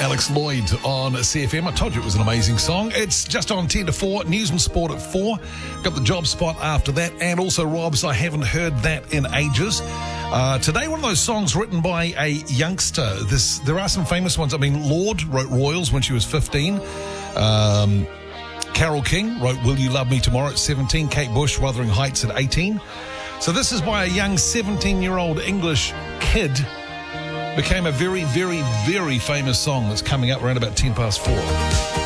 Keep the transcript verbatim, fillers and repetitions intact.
Alex Lloyd on C F M. I told you it was an amazing song. It's just on ten to four. News and sport at four. Got the job spot after that. And also, Rob's, I haven't heard that in ages. Uh, today, one of those songs written by a youngster. This, there are some famous ones. I mean, Lorde wrote Royals when she was fifteen. Um, Carole King wrote Will You Love Me Tomorrow at seventeen. Kate Bush, Wuthering Heights at eighteen. So this is by a young seventeen-year-old English kid. Became a very, very, very famous song that's coming up around about ten past four.